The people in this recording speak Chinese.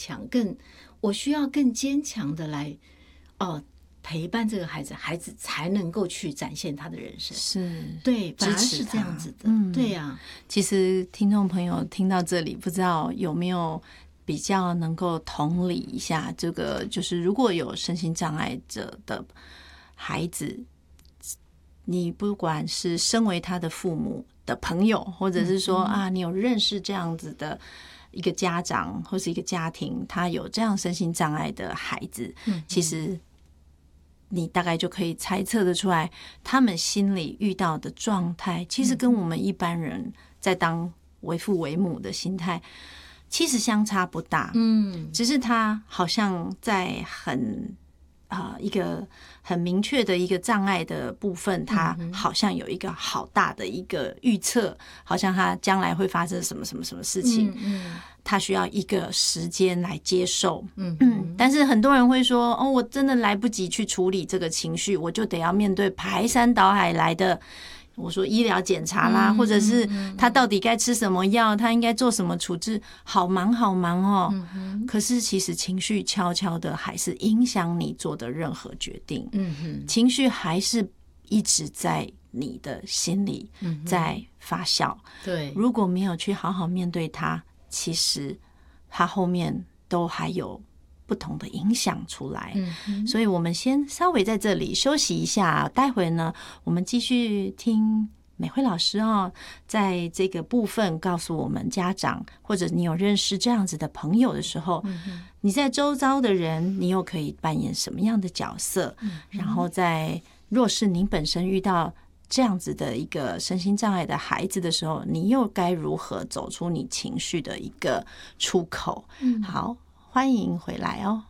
强，我需要更坚强的来陪伴这个孩子，孩子才能够去展现他的人生。 是， 对，反而是这样子的。对呀。 其实听众朋友听到这里，不知道有没有比较能够同理一下，这个就是如果有身心障碍者的孩子，你不管是身为他的父母的朋友，或者是说你有认识这样子的一个家长或是一个家庭，他有这样身心障碍的孩子，其实你大概就可以猜测得出来，他们心里遇到的状态，其实跟我们一般人在当为父为母的心态其实相差不大。只是他好像在一个很明确的一个障碍的部分，他好像有一个好大的一个预测，好像他将来会发生什么什么什么事情，他需要一个时间来接受。但是很多人会说，我真的来不及去处理这个情绪，我就得要面对排山倒海来的，我说医疗检查啦，或者是他到底该吃什么药，他应该做什么处置，好忙好忙哦。可是其实情绪悄悄的还是影响你做的任何决定。情绪还是一直在你的心里在发酵。 对， 如果没有去好好面对它，其实它后面都还有不同的影响出来。所以我们先稍微在这里休息一下，待会呢我们继续听美惠老师在这个部分告诉我们家长，或者你有认识这样子的朋友的时候，你在周遭的人你又可以扮演什么样的角色，然后在若是你本身遇到这样子的一个身心障碍的孩子的时候，你又该如何走出你情绪的一个出口。好，欢迎回来哦。